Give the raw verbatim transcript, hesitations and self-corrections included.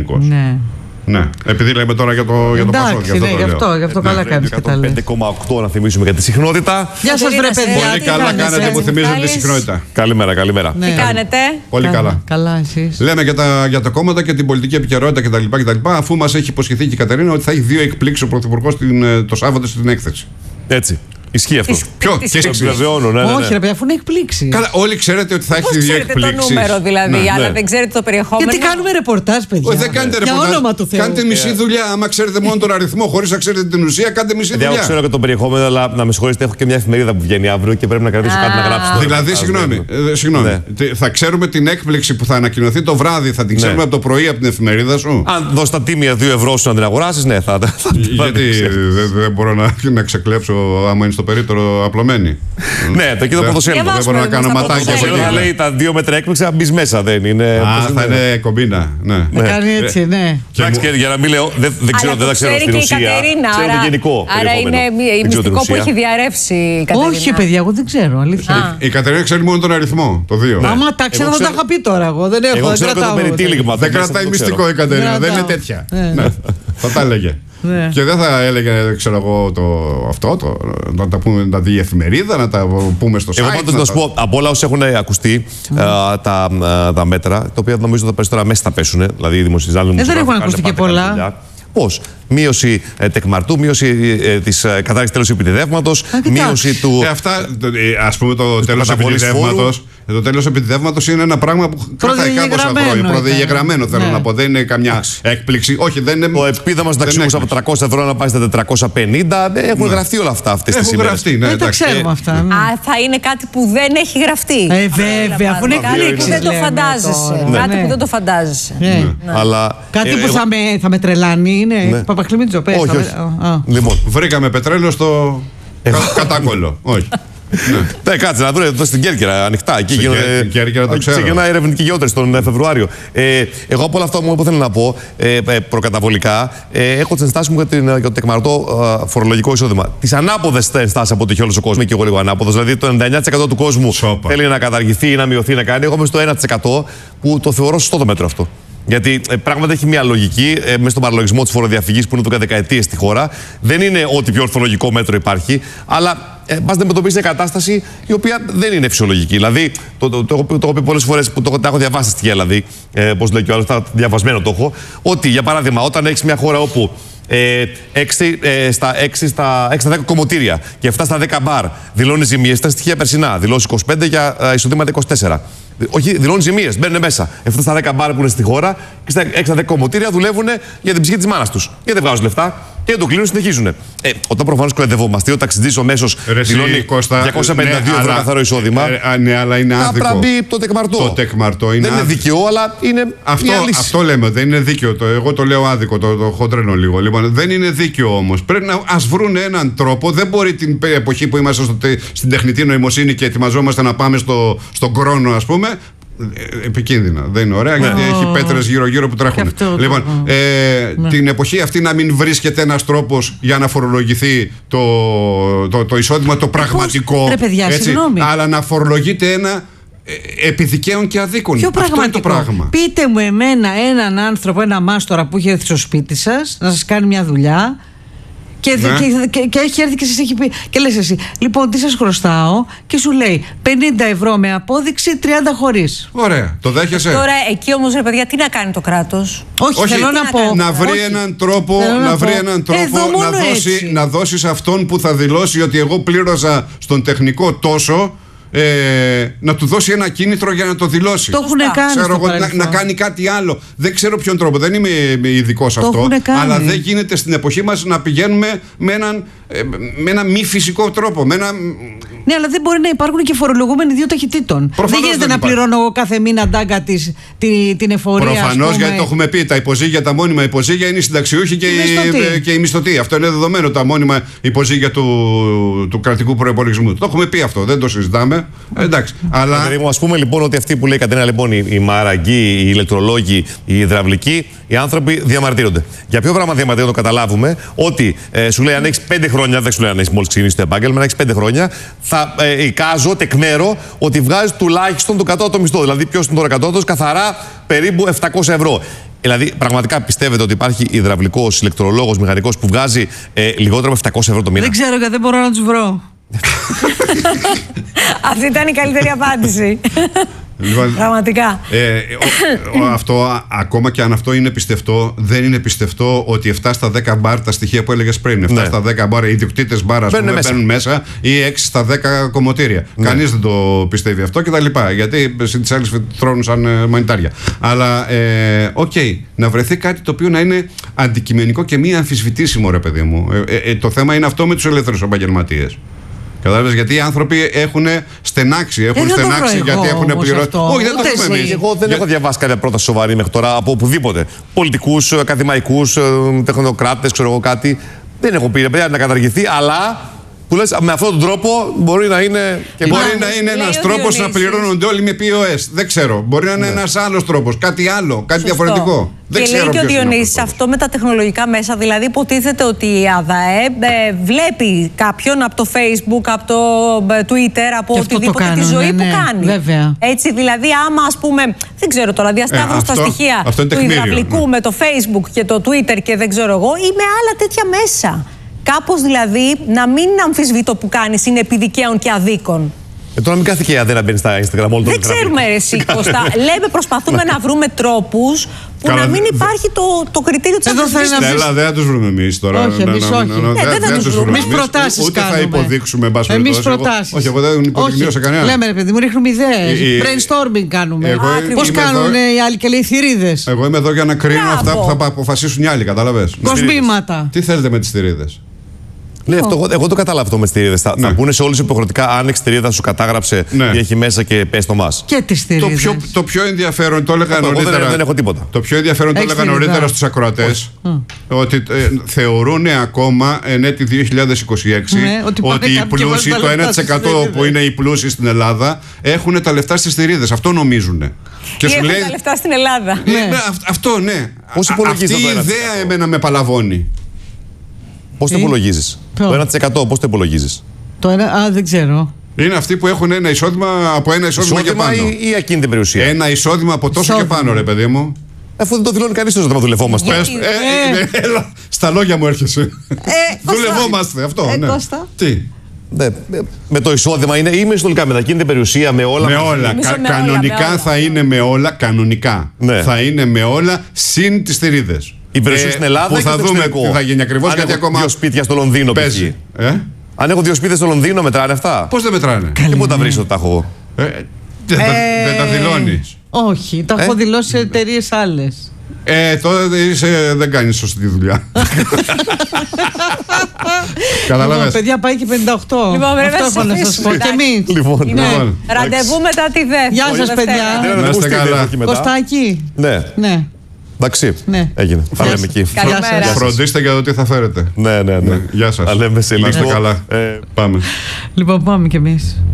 γενικώς. Ναι. Ναι, επειδή λέμε τώρα για το, για το Πασόκ. Εντάξει, ναι, γι' αυτό, γι' αυτό ναι. καλά κάνεις και τα λες. πέντε κόμμα οκτώ να θυμίσουμε για τη συχνότητα. Γεια σας βρε παιδιά. Πολύ τι καλά κάνετε? κάνετε που θυμίζετε τη συχνότητα. Καλημέρα, καλημέρα. Ναι. Τι κάνετε? Πολύ καλά. Καλά εσείς. Λέμε για τα, για τα κόμματα και την πολιτική επικαιρότητα κτλ. κτλ. Αφού μας έχει υποσχεθεί και η Κατερίνα ότι θα έχει δύο εκπλήξεις ο Πρωθυπουργός το Σάββατο στην έκθεση. Έτσι. Ισχύει αυτό. Ποιο? Τι Και Το εσείς. επιβεβαιώνω, ναι, ναι, ναι. Όχι ρε παιδιά, αφού είναι εκπλήξει. Καλά, όλοι ξέρετε ότι θα Πώς έχει δύο ξέρετε το εκπλήξεις. νούμερο δηλαδή, Ναι. αλλά Ναι. δεν ξέρετε το περιεχόμενο. Γιατί κάνουμε ρεπορτάζ, παιδιά. Όχι, δεν κάνετε Για ρεπορτάζ. όνομα του Θεού. Κάντε μισή δουλειά. Άμα ξέρετε μόνο τον αριθμό, χωρίς να ξέρετε την ουσία, κάντε μισή Δεν δουλειά. ξέρω και το περιεχόμενο, αλλά να με συγχωρείτε, έχω και μια εφημερίδα που βγαίνει αύριο και πρέπει να κρατήσω κάτι να γράψω. το Δηλαδή, ρεπορτάζ, συγγνώμη, ναι. ε, συγγνώμη. Ναι. Τι- θα ξέρουμε την έκπληξη που θα ανακοινωθεί το βράδυ, θα την ξέρουμε Ναι. από το πρωί από την εφημερίδα σου. Αν δώσει τα τίμια δύο ευρώ σου να την αγοράσει, ναι, θα. θα- θα- Γιατί δεν δεν μπορώ να, να ξεκλέψω άμα είναι στο περίπτερο απλωμένη. Ναι, το εκεί το Δεν- πρωτοσέλιδο. Δεν μπορώ να κάνω Στα ματάκια από πρωτοσέλιδα. Θα εκεί. λέει τα δύο μέτρα έκπληξη, να μπει μέσα, δεν είναι. Α, πώς θα είναι. είναι κομπίνα. Ναι. Να κάνει έτσι, ναι. Εντάξει, και για να μην λέω, δεν, δεν ξέρω, Αλλά δεν τα το ξέρω ξέρει στην και η ουσία. Κατερίνα, Ξέρω το άρα- γενικό Άρα περιεχόμενο. είναι μη- Δεν ξέρω την μυστικό που ουσία. έχει διαρρεύσει η Κατερίνα. Όχι παιδιά, εγώ δεν ξέρω, αλήθεια. Α. Η Κατερίνα ξέρει μόνο τον αριθμό, το δύο. Άμα τα ξέρω Εγώ θα τα ξέρω- είχα πει τώρα εγώ. Δεν έχω, Εγώ δεν ξέρω και το κρατάω. περιτύλιγμα. Δεν το μέσα, κρατάει το ξέρω. μυστικό η Κατερίνα, Δεν δεν είναι κρατάω. τέτοια. Ναι. Ναι. Θα τα έλεγε. Ναι. Και δεν θα έλεγε, ξέρω εγώ, το, αυτό, το, να τα πούμε, να τα δει η εφημερίδα, να τα πούμε στο site. Εγώ πάντως να σου τα- πω, από όλα όσα έχουν ακουστεί α, τα, α, τα μέτρα, τα οποία νομίζω ότι τώρα μέσα θα πέσουν, δηλαδή οι δημοσιογράφοι. Ε, δεν έχουν ακουστεί και πολλά. Πώς? Μείωση ε, τεκμαρτού, μείωση ε, της ε, κατάργησης τέλους επιτεδεύματος, μείωση του. Ε, αυτά, το- ε, ας πούμε, το τέλος καταβολής επιτιδεύματος. ε, Το τέλος επιτιδεύματος είναι ένα πράγμα που κρατάει κάμποσα Προδιαγεγραμμένο χρόνια. ήταν. Προδιαγεγραμμένο θέλω Ναι. να πω. Δεν είναι καμιά έκπληξη. Όχι, δεν είναι. Το επίδομα δεν συνταξιούχους είναι από τριακόσια ευρώ να πάει στα τετρακόσια πενήντα. ε, Έχουν γραφτεί όλα αυτά αυτές τις Έχουν ημέρες. γραφτεί, ναι, Δεν τα εντάξει. ξέρουμε αυτά. ναι. Α, θα είναι κάτι που δεν έχει γραφτεί. Ε, βέβαια, αφού είναι Κάτι που εκπλήξεις, δεν το λέμε φαντάζεσαι. τώρα. Κάτι Ναι. που δεν το φαντάζεσαι. Ναι. Αλλά, Κάτι ε, που εγώ- θα με, θα με τρελάνει είναι. Ναι. Παπαχλημίτζο, πες. Όχι, θα με- όχι. Α, α. Λοιπόν, Βρήκαμε πετρέλαιο στο κα- κατάκολλο. Όχι. ναι, κάτσε να δούμε εδώ στην Κέρκυρα ανοιχτά. Εκεί Στην γίνονται- Κέρ- Κέρκυρα το ξέρω. Ξεκινάει η ερευνητική γεώτρηση τον ε, Φεβρουάριο. Ε, εγώ από όλα αυτά μόνο που θέλω να πω ε, ε, προκαταβολικά ε, έχω τι ενστάσει μου για, την, για το τεκμαρτό ε, φορολογικό εισόδημα. Τι ανάποδε ενστάσει από ό,τι έχει όλο ο κόσμο, και εγώ λίγο ανάποδο. Δηλαδή το ενενήντα εννέα τοις εκατό του κόσμου Σόπα. θέλει να καταργηθεί ή να μειωθεί να κάνει. Εγώ είμαι στο ένα τοις εκατό που το θεωρώ σωστό το μέτρο αυτό. Γιατί ε, πράγματι έχει μια λογική ε, μέσα στον παραλογισμό τη φοροδιαφυγή που είναι εδώ και δεκαετίες στη χώρα. Δεν είναι ό,τι πιο ορθολογικό μέτρο υπάρχει, αλλά ε, πα να αντιμετωπίσει μια κατάσταση η οποία δεν είναι φυσιολογική. Δηλαδή, το, το, το, το, το έχω πει πολλές φορές που το, τα έχω διαβάσει στη στοιχεία, δηλαδή, ε, πώς λέει και ο άλλος, τα διαβασμένο το έχω, ότι για παράδειγμα, όταν έχει μια χώρα όπου ε, έξι, ε, στα έξι στα δέκα κομμωτήρια και εφτά στα δέκα μπαρ δηλώνει ζημίες, ήταν στοιχεία περσινά, δηλώσει είκοσι πέντε για ε, εισοδήματα είκοσι τέσσερα. Όχι, δηλώνουν ζημίες, μπαίνουν μέσα. εφτά στα δέκα μπαρ που είναι στη χώρα και στα έξι στα δέκα κομμωτήρια δουλεύουν για την ψυχή της μάνας τους. Και δεν βγάζουν λεφτά και το κλείνουν, συνεχίζουν. Ε, όταν προφανώς κοροϊδευόμαστε, ο ταξιτζής ο μέσος Ρε εσύ, δηλώνει Κώστα, διακόσια πενήντα δύο ναι, ευρώ αλλά- καθαρό εισόδημα. ε, α, ναι, αλλά είναι θα άδικο. πρέπει το τεκμαρτό. Το τεκμαρτό είναι δεν είναι άδικο. δικαιό, αλλά είναι Αυτό, μια λύση. αυτό λέμε, δεν είναι δίκαιο. Το, εγώ το λέω άδικο, το, το χοντρένω λίγο. Λοιπόν, δεν είναι δίκαιο όμως. Πρέπει να ας βρουν έναν τρόπο. Δεν μπορεί την εποχή που είμαστε στο, τε- στην τεχνητή νοημοσύνη και ετοιμαζόμαστε να πάμε στο, στον χρόνο, ας πούμε. ε, Επικίνδυνα. Δεν είναι ωραία, γιατί έχει πέτρες γύρω-γύρω που τρέχουν. Και αυτό, Λοιπόν, ε, την εποχή αυτή να μην βρίσκεται ένας τρόπος για να φορολογηθεί το, το, το εισόδημα, το πραγματικό. Ρε παιδιά, συγγνώμη. Αλλά να φορολογείται ένα ε, επιδικαίων και αδίκων. Ποιο Αυτό είναι πραγματικό. το πράγμα. Πείτε μου εμένα έναν άνθρωπο, ένα μάστορα που έχει έρθει στο σπίτι σας να σας κάνει μια δουλειά και, Ναι. και, και, και έχει έρθει και σας έχει πει και λες εσύ, λοιπόν τι σας χρωστάω, και σου λέει πενήντα ευρώ με απόδειξη, τριάντα χωρίς. Ωραία, το δέχεσαι. Τώρα εκεί όμως ρε παιδιά τι να κάνει το κράτος? Όχι, Όχι, θέλω να να πω. κάνω. Να βρει όχι. έναν τρόπο, Θέλω να να βρει πω. έναν τρόπο Εδώ να, μόνο δώσει, έτσι. να δώσει σε αυτόν που θα δηλώσει ότι εγώ πλήρωσα στον τεχνικό τόσο, ε, να του δώσει ένα κίνητρο για να το δηλώσει. Το έχουν Σωστά. κάνει Ξέρω στο εγώ να, παρελθόν. να κάνει κάτι άλλο. Δεν ξέρω ποιον τρόπο. Δεν είμαι ειδικό σε Το αυτό. έχουνε κάνει. Αλλά δεν γίνεται στην εποχή μας να πηγαίνουμε με έναν, ε, με ένα μη φυσικό τρόπο. Με ένα, Ναι, αλλά δεν μπορεί να υπάρχουν και φορολογούμενοι δύο ταχυτήτων. Προφανώς δεν γίνεται δεν να υπάρχει. πληρώνω εγώ κάθε μήνα ντάγκα της, τη, την εφορία. ας Προφανώς, πούμε. γιατί το έχουμε πει. Τα υποζύγια, τα μόνιμα υποζύγια είναι οι συνταξιούχοι και, Οι οι, μισθωτοί. και οι μισθωτοί. Αυτό είναι δεδομένο. Τα μόνιμα υποζύγια του, του κρατικού προϋπολογισμού. Το έχουμε πει αυτό. Δεν το συζητάμε. βέβαια. Εντάξει. Αλλά. Α πούμε λοιπόν ότι αυτοί που λέει η Κατερίνα, λοιπόν, οι, οι μαραγκοί, οι ηλεκτρολόγοι, οι υδραυλικοί, οι άνθρωποι διαμαρτύρονται. Για ποιο πράγμα διαμαρτύρονται, το καταλάβουμε, ότι ε, σου λέει αν έχει πέντε χρόνια, δεν σου λέει αν έχει μόλις ξεκινήσει το επάγγελμα, αν έχει πέντε χρόνια, θα ε, εικάζω, τεκμέρω, ότι βγάζει τουλάχιστον το κατώτατο μισθό. Δηλαδή, ποιο είναι τώρα κατώτατος, καθαρά περίπου επτακόσια ευρώ. Δηλαδή, πραγματικά πιστεύετε ότι υπάρχει υδραυλικός, ηλεκτρολόγος, μηχανικός που βγάζει ε, λιγότερο από επτακόσια ευρώ το μήνα? Δεν ξέρω, γιατί δεν μπορώ να τους βρω. Αυτή ήταν η καλύτερη απάντηση. Λοιπόν, Πραγματικά. Ε, ο, ο, αυτό, α, ακόμα και αν αυτό είναι πιστευτό, δεν είναι πιστευτό ότι επτά στα δέκα μπαρ, τα στοιχεία που έλεγες πριν, επτά Ναι. στα δέκα μπαρ, οι ιδιοκτήτες μπαρ, ας πούμε, Μπαίνουν μέσα. μπαίνουν μέσα, ή έξι στα δέκα κομμωτήρια. Ναι. Κανείς δεν το πιστεύει αυτό κτλ. Γιατί στις άλλες τρώνουν σαν ε, μανιτάρια. Αλλά, ε, οκ, okay, να βρεθεί κάτι το οποίο να είναι αντικειμενικό και μη αμφισβητήσιμο, ρε παιδί μου. Ε, ε, ε, το θέμα είναι αυτό με τους ελεύθερους επαγγελματίες. Κατάλαβες, γιατί οι άνθρωποι έχουν στενάξει. Έχουν δεν το στενάξει βρω γιατί εγώ έχουν όμως πληρώσει. αυτό. Όχι, δεν το Ούτε έχουμε εσύ. εμείς. Εγώ δεν Για- έχω διαβάσει κάποια πρόταση σοβαρή μέχρι τώρα από οπουδήποτε. Πολιτικούς, ακαδημαϊκούς, τεχνοκράτες, ξέρω εγώ κάτι. Δεν έχω πει, ρε παιδιά, να καταργηθεί, αλλά που λες, με αυτόν τον τρόπο μπορεί να είναι. Και Μπορεί πάλι- να είναι Λέει ένας ο τρόπος να Διονύσης. πληρώνονται όλοι με πι ο ες. Δεν ξέρω. Μπορεί να είναι ένας άλλος τρόπος. Κάτι άλλο. Κάτι Σωστό. διαφορετικό. Δεν Και ξέρω λέει και ο ποιος είναι Διονύσης αυτός. αυτό με τα τεχνολογικά μέσα. Δηλαδή, υποτίθεται ότι η ΑΔΑΕ ε, βλέπει κάποιον από το Facebook, από το ε, Twitter, από Και αυτό το οτιδήποτε τη κάνουν, ζωή ναι, που ναι, κάνει. βέβαια. Έτσι, δηλαδή, άμα ας πούμε, δεν ξέρω τώρα, διασταύρω Ε, στα αυτό- στοιχεία αυτό είναι του τεκμήριο, υδραυλικού ναι. με το Facebook και το Twitter και δεν ξέρω εγώ, ή με άλλα τέτοια μέσα. Κάπως δηλαδή να μην αμφισβητώ που κάνεις είναι επί δικαίων και αδίκων. Ε, τώρα μην κάθεται και η Αντένα μπαίνει στα Instagram όλο το Δεν ξέρουμε, ρε, εσύ, Κώστα. Λέμε, προσπαθούμε να βρούμε τρόπους που Καλά, να μην δε- υπάρχει το, το κριτήριο της Εδώ θέλει να αμφισβήτησης. πεις- Στέλλα, δεν θα τους βρούμε εμείς τώρα. Όχι, Να- εμείς να- όχι. να- να- Ναι, δεν θα τους βρούμε. Εμείς προτάσεις Ούτε θα κάνουμε. υποδείξουμε, εν πάση Εμείς περιπτώσει. Εγώ- προτάσεις. Όχι, εγώ δεν υποδεικνύω σε κανένα. Λέμε, ρε παιδί μου, ρίχνουμε ιδέες. Ε, ε, Brainstorming κάνουμε. εγώ Πώς είμαι κάνουν εδώ- οι άλλοι και λέει θηρίδες. Εγώ είμαι εδώ για να κρίνω Μπράβο. αυτά που θα αποφασίσουν οι άλλοι, κατάλαβες. Κοσμήματα. Τι θέλετε με τις θηρίδες? Ναι, αυτό, εγώ, εγώ το κατάλαβα αυτό με τις θηρίδες. Θα, Ναι. θα πούνε σε όλους υποχρεωτικά, αν έχεις θηρίδα, σου κατάγραψε Ναι. τι έχει μέσα και πες το μας. Και τις Το θηρίδες. πιο, το πιο ενδιαφέρον, το έλεγα Εγώ δεν- νωρίτερα. δεν έχω τίποτα. Το πιο ενδιαφέρον το Έχεις έλεγα θηρίδα? νωρίτερα στους ακροατές. Ότι ε, θεωρούν ακόμα εν έτη δύο χιλιάδες είκοσι έξι Ναι, ότι πάμε ότι οι κάποιοι και πλούσιοι, βάζουν τα το λεφτά ένα τοις εκατό στις που θηρίδες. είναι οι πλούσιοι στην Ελλάδα, έχουν τα λεφτά στις θηρίδες. Αυτό νομίζουν. Και Ή σου έχουν λέει. τα λεφτά στην Ελλάδα. Ε, ναι, αυ- αυτό ναι. Πώς Α- υπολογίζεις Αυτή η το ένα τοις ιδέα εκατό? εμένα με παλαβώνει. Πώς το Τι? υπολογίζεις? Ποιο? Το ένα τοις εκατό πώς το υπολογίζεις? Το ένα, α, δεν ξέρω. Είναι αυτοί που έχουν ένα εισόδημα από ένα εισόδημα και Εισόδημα πάνω. ή, ή ακίνητη περιουσία? Ένα εισόδημα από τόσο και Εισόδημα. πάνω, ρε παιδί μου. Αφού δεν το δηλώνει κανείς το ζήτημα του λεφόμαστε. Πες, Γιατί- ε, ε, ε, έλα, στα λόγια μου έρχεσαι. Κώστα. Δουλευόμαστε αυτό. Ε, ναι. Κώστα. Τι. Ναι, με- με το εισόδημα είναι ή με συνολικά με τα ακίνητη περιουσία, με όλα. Με μαζί. όλα. Νομίζω Κα- με όλα, κανονικά με όλα. θα είναι με όλα. Κανονικά. Ναι. Θα είναι με όλα συν τις θηρίδες. Η περιουσία Ε, στην Ελλάδα που ή θα στο δούμε εξωτερικό? τι θα γίνει ακριβώς, Αν γιατί έχω ακόμα δύο σπίτια στο Λονδίνο π.χ. παίζει. Ε? Αν έχω δύο σπίτια στο Λονδίνο, μετράνε αυτά. Πώς δεν μετράνε. Και πού τα βρεις ότι τα έχω εγώ? Ε, δεν, τα, δεν τα δηλώνεις. Όχι, τα Ε? έχω δηλώσει σε εταιρείε άλλες. Ε, τώρα είσαι, δεν κάνεις σωστή δουλειά. Λοιπόν, Καταλαβες. παιδιά, πάει και πενήντα οκτώ. Λοιπόν, πρέπει Αυτό να έχω να σας πω. σας Και εμείς. Λοιπόν, Ναι. Λοιπόν, Ραντεβού μετά τη δεύτερη. Γεια σας, Δευτέρα. παιδιά. Δεν Να είναι είστε καλά. εκεί μετά. Κωστάκι. Ναι, Ναι. εντάξει. Ναι. Έγινε. Τα Γεια λέμε σας. εκεί. Καλημέρα. Γεια σας. Φροντίστε για το τι θα φέρετε. Ναι, ναι, ναι. Γεια σας. Τα λέμε σε Να είστε λίγο. καλά. Ε, Πάμε. Λοιπόν, πάμε κι εμείς.